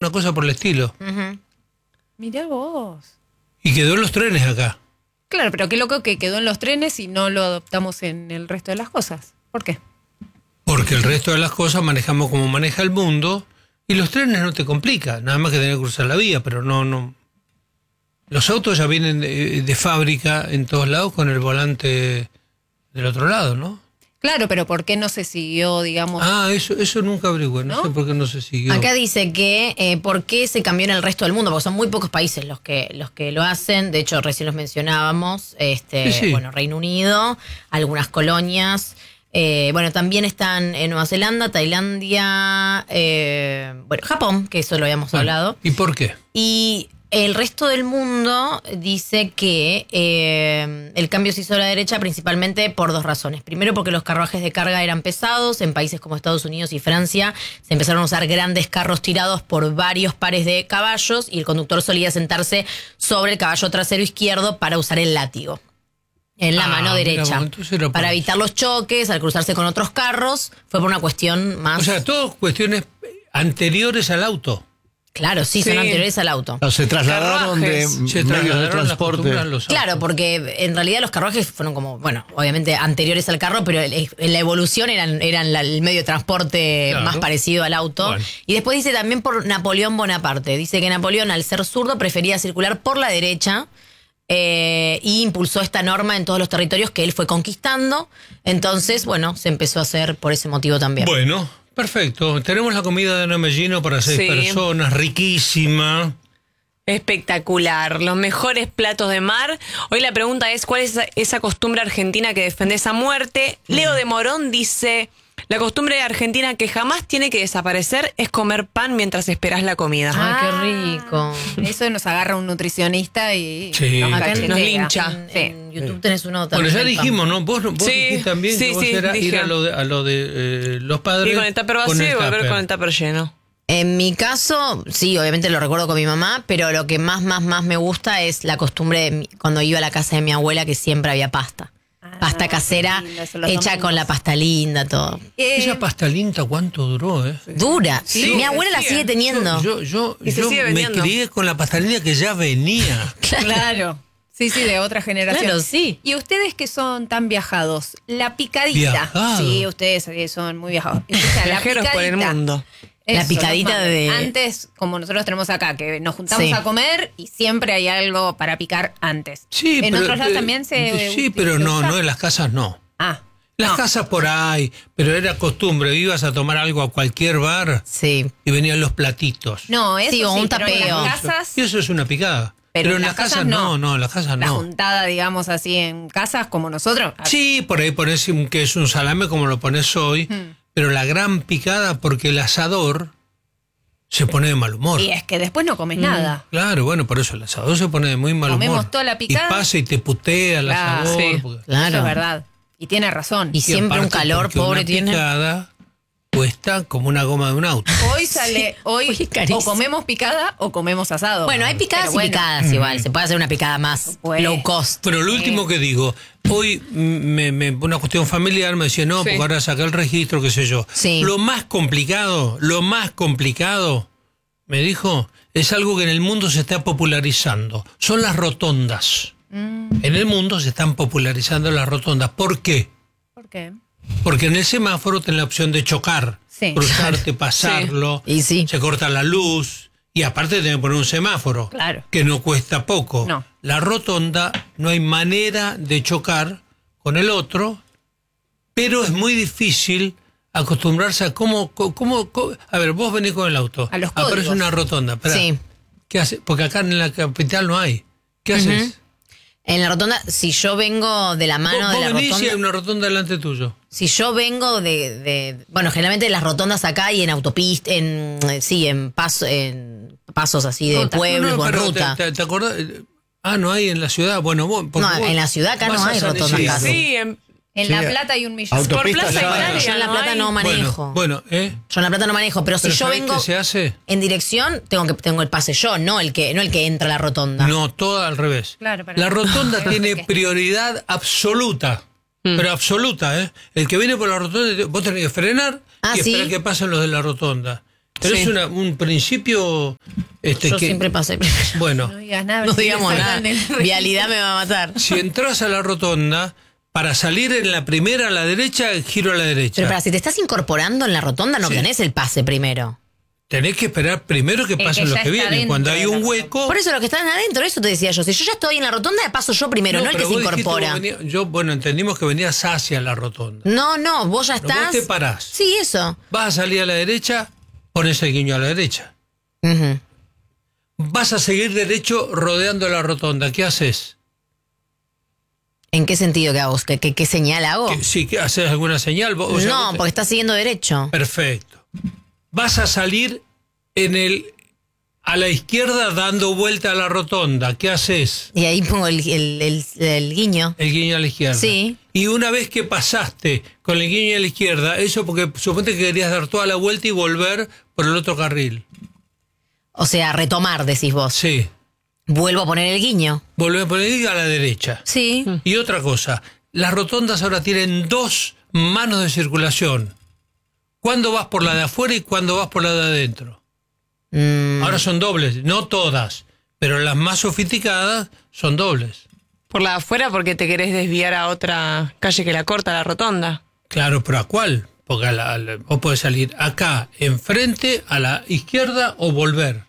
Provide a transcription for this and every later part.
una cosa por el estilo. Mirá vos. Y quedó en los trenes acá. Claro, pero qué loco que quedó en los trenes y no lo adoptamos en el resto de las cosas. ¿Por qué? Porque el resto de las cosas manejamos como maneja el mundo y los trenes no te complica, nada más que tener que cruzar la vía, pero no. Los autos ya vienen de fábrica en todos lados con el volante del otro lado, ¿no? Claro, pero ¿por qué no se siguió, digamos? Eso nunca averigüé, no sé por qué no se siguió. Acá dice que ¿por qué se cambió en el resto del mundo? Porque son muy pocos países los que lo hacen. De hecho, recién los mencionábamos. Sí. Bueno, Reino Unido, algunas colonias. Bueno, también están en Nueva Zelanda, Tailandia, bueno, Japón, que eso lo habíamos hablado. ¿Y por qué? Y el resto del mundo dice que el cambio se hizo a la derecha principalmente por dos razones. Primero, porque los carruajes de carga eran pesados. En países como Estados Unidos y Francia se empezaron a usar grandes carros tirados por varios pares de caballos y el conductor solía sentarse sobre el caballo trasero izquierdo para usar el látigo en la mano derecha. Para evitar los choques, al cruzarse con otros carros, fue por una cuestión más... O sea, todas cuestiones anteriores al auto. Claro, sí, son anteriores al auto. Se trasladaron de medios de transporte. Claro, porque en realidad los carruajes fueron como, bueno, obviamente anteriores al carro, pero en la evolución eran el medio de transporte más parecido al auto. Bueno. Y después dice también por Napoleón Bonaparte. Dice que Napoleón, al ser zurdo, prefería circular por la derecha y impulsó esta norma en todos los territorios que él fue conquistando. Entonces, bueno, se empezó a hacer por ese motivo también. Bueno, perfecto. Tenemos la comida de Nomellino para 6 personas, riquísima. Espectacular, los mejores platos de mar. Hoy la pregunta es, ¿cuál es esa costumbre argentina que defendés a muerte? Leo de Morón dice, la costumbre argentina que jamás tiene que desaparecer es comer pan mientras esperás la comida. Qué rico. Eso nos agarra un nutricionista y acá nos lincha. En YouTube tenés uno también. Bueno, ya dijimos, ¿no? Vos dijiste también que vos era ir a lo de los padres. Y con el tupper vacío y volver con el tupper lleno. En mi caso, sí, obviamente lo recuerdo con mi mamá, pero lo que más me gusta es la costumbre de cuando iba a la casa de mi abuela, que siempre había pasta. Pasta casera, hecha con la pasta linda, todo. Esa pasta linda, ¿cuánto duró? Dura. Sí, mi abuela la sigue teniendo. Yo me crié con la pasta linda que ya venía. Claro. Sí, de otra generación. Claro, sí. Y ustedes que son tan viajados, la picadita. ¿Viajado? Sí, ustedes son muy viajados. O sea, Viajeros por el mundo. La picadita de... Antes, como nosotros tenemos acá, que nos juntamos a comer y siempre hay algo para picar antes. Sí, en pero, otros lados también se... Sí, pero no, en las casas no. Las casas por ahí, pero era costumbre, ibas a tomar algo a cualquier bar y venían los platitos. No, eso sí, o un tapeo. Pero en las casas... Y eso es una picada. Pero en las casas no, en las casas no. La juntada, digamos así, en casas como nosotros. Sí, por ahí pones que es un salame como lo pones hoy, pero la gran picada porque el asador se pone de mal humor. Y es que después no comes nada. Claro, bueno, por eso el asador se pone de muy mal humor. Comemos toda la picada. Y pasa y te putea el asador. Sí, porque... claro. Eso es verdad. Y tiene razón. Y siempre un calor pobre tiene. Picada cuesta como una goma de un auto. Hoy o comemos picada o comemos asado. Bueno, hay picadas y picadas igual. Se puede hacer una picada más low cost. Pero lo último que digo, hoy una cuestión familiar me decía, no, porque ahora saqué el registro, qué sé yo. Sí. Lo más complicado, me dijo, es algo que en el mundo se está popularizando. Son las rotondas. En el mundo se están popularizando las rotondas. ¿Por qué? ¿Por qué? Porque en el semáforo tenés la opción de chocar, cruzarte, pasarlo, se corta la luz y aparte tenés que poner un semáforo, que no cuesta poco. No. La rotonda no hay manera de chocar con el otro, pero es muy difícil acostumbrarse a cómo a ver, vos venís con el auto, a los códigos. Aparece una rotonda, ¿qué haces? Porque acá en la capital no hay. ¿Qué haces? En la rotonda, si yo vengo de la mano de la rotonda... Vos venís y hay una rotonda delante tuyo. Si yo vengo bueno, generalmente las rotondas acá y en autopista, en pasos así de pueblos o en ruta. ¿Te acordás? No hay en la ciudad. Bueno, vos en la ciudad acá no hay rotondas casi. Sí, en La Plata hay un millón. Por Plaza Italia. Yo en La Plata no manejo. Yo en La Plata no manejo, pero si yo vengo se hace? En dirección, tengo el pase yo, no el que entra a la rotonda. No, todo al revés. Claro, la rotonda tiene prioridad absoluta. Pero absoluta, ¿eh? El que viene por la rotonda, vos tenés que frenar y esperar que pasen los de la rotonda. Tenés un principio... Yo siempre pasé primero. Bueno. No digas nada. No digamos nada. Vialidad me va a matar. Si entras a la rotonda, para salir en la primera a la derecha, giro a la derecha. Pero si te estás incorporando en la rotonda, no tenés el pase primero. Tenés que esperar primero que pasen los que vienen. Cuando hay un hueco... Por eso los que están adentro, eso te decía yo. Si yo ya estoy en la rotonda, paso yo primero, no el que se incorpora. Entendimos que venías hacia la rotonda. No, vos ya estás... Vos te parás. Sí, eso. Vas a salir a la derecha, pones el guiño a la derecha. Uh-huh. Vas a seguir derecho rodeando la rotonda. ¿Qué haces? ¿En qué sentido que hago? ¿Qué señal hago? ¿Que haces alguna señal? Porque estás siguiendo derecho. Perfecto. Vas a salir a la izquierda dando vuelta a la rotonda. ¿Qué haces? Y ahí pongo el guiño. El guiño a la izquierda. Sí. Y una vez que pasaste con el guiño a la izquierda, eso porque suponte que querías dar toda la vuelta y volver por el otro carril. O sea, retomar, decís vos. Sí. Vuelvo a poner el guiño. Volvés a poner el guiño a la derecha. Sí. Y otra cosa, las rotondas ahora tienen 2 manos de circulación. ¿Cuándo vas por la de afuera y cuándo vas por la de adentro? Ahora son dobles, no todas, pero las más sofisticadas son dobles. Por la de afuera porque te querés desviar a otra calle que la corta, la rotonda. Claro, pero ¿a cuál? Porque vos podés salir acá, enfrente, a la izquierda o volver.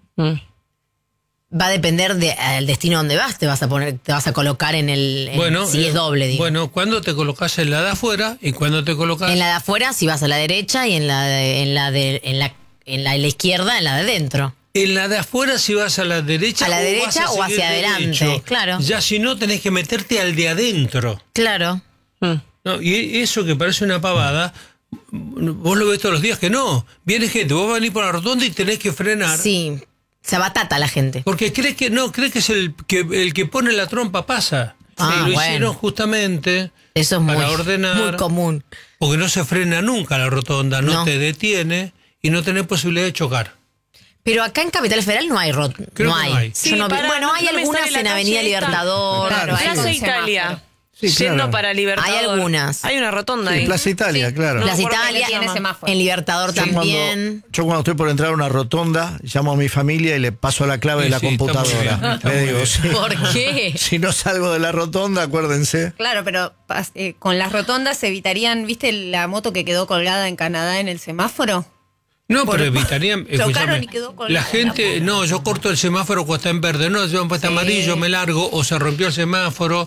Va a depender del destino donde vas, te vas a colocar en si es doble, digo. Bueno, ¿cuándo te colocas en la de afuera y cuándo te colocas? En la de afuera si vas a la derecha y en la izquierda, en la de dentro. En la de afuera si vas a la derecha. A la derecha o hacia derecho. adelante, claro. Ya si no tenés que meterte al de adentro. Claro. No, y eso que parece una pavada, vos lo ves todos los días que no. Viene gente, vos vas a venir por la rotonda y tenés que frenar. Sí. Se abatata la gente. Porque crees que es el que pone la trompa pasa. Lo hicieron justamente eso es para ordenar. Muy común. Porque no se frena nunca la rotonda, no te detiene y no tenés posibilidad de chocar. Pero acá en Capital Federal no hay rotonda. No hay. Sí, hay algunas en Avenida Libertador. Claro, Plaza Italia. Sí, Yendo claro. para Libertador. Hay algunas. Hay una rotonda Sí, ahí. Plaza Italia, claro. Plaza Italia, tiene semáforo. en Libertador también. Yo cuando estoy por entrar a una rotonda, llamo a mi familia y le paso la clave de la computadora. Le digo, ¿Por qué? Si no salgo de la rotonda, acuérdense. Claro, pero con las rotondas se evitarían, ¿viste la moto que quedó colgada en Canadá en el semáforo? No, pero evitarían. Chocaron y quedó colgada la gente, la yo corto el semáforo cuando está en verde, no, yo cuando está amarillo me largo, o se rompió el semáforo.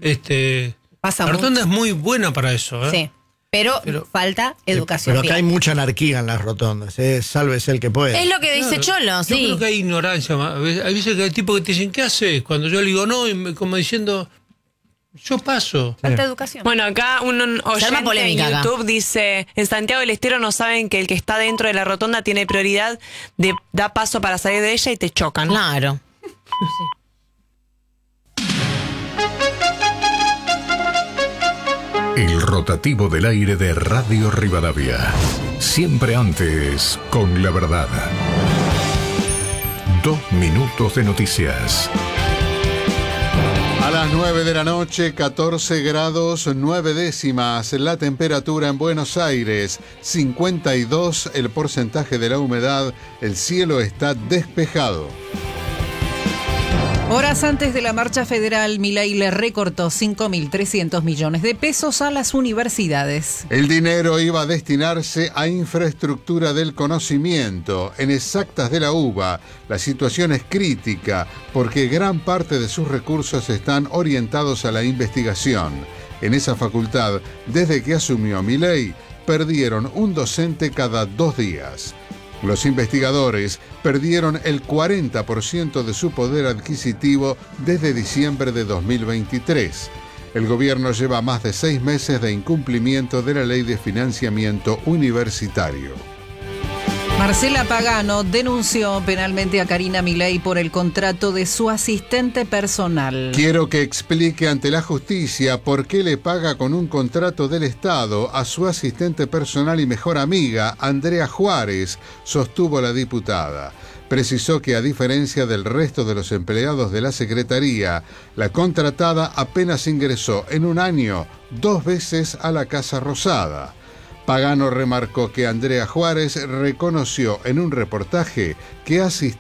Pasa la rotonda es muy buena para eso. Sí, pero falta educación. Pero acá hay mucha anarquía en las rotondas, sálvese el que puede. Es lo que dice Cholo, sí. Yo creo que hay ignorancia. Hay veces que hay tipos que te dicen, ¿qué haces? Cuando yo le digo no, como diciendo, yo paso. Falta educación. Bueno, acá un oyente en YouTube dice, en Santiago del Estero no saben que el que está dentro de la rotonda tiene prioridad, da paso para salir de ella y te chocan. Claro. El rotativo del aire de Radio Rivadavia. Siempre antes, con la verdad. 2 minutos de noticias. A las 9 de la noche, 14 grados 9 décimas, la temperatura en Buenos Aires, 52 el porcentaje de la humedad, el cielo está despejado. Horas antes de la marcha federal, Milei le recortó 5.300 millones de pesos a las universidades. El dinero iba a destinarse a infraestructura del conocimiento. En Exactas de la UBA, la situación es crítica porque gran parte de sus recursos están orientados a la investigación. En esa facultad, desde que asumió Milei, perdieron un docente cada 2 días. Los investigadores perdieron el 40% de su poder adquisitivo desde diciembre de 2023. El gobierno lleva más de 6 meses de incumplimiento de la ley de financiamiento universitario. Marcela Pagano denunció penalmente a Karina Milei por el contrato de su asistente personal. Quiero que explique ante la justicia por qué le paga con un contrato del Estado a su asistente personal y mejor amiga, Andrea Juárez, sostuvo la diputada. Precisó que a diferencia del resto de los empleados de la Secretaría, la contratada apenas ingresó en un año 2 veces a la Casa Rosada. Pagano remarcó que Andrea Juárez reconoció en un reportaje que asistió